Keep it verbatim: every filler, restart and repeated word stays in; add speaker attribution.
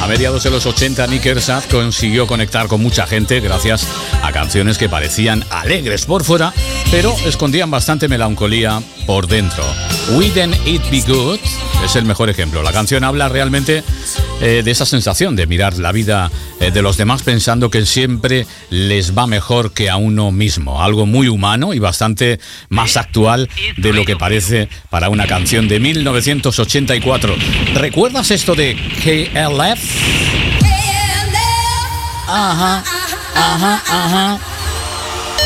Speaker 1: mediados de los ochenta, Nick Kershaw consiguió conectar con mucha gente gracias a canciones que parecían alegres por fuera, pero escondían bastante melancolía por dentro. Wouldn't It Be Good es el mejor ejemplo. La canción habla realmente eh, de esa sensación de mirar la vida eh, de los demás pensando que siempre les va mejor que a uno mismo. Algo muy humano y bastante más actual de lo que parece para una canción de mil novecientos ochenta y cuatro. ¿Recuerdas esto de K L F? Ajá, ajá, ajá.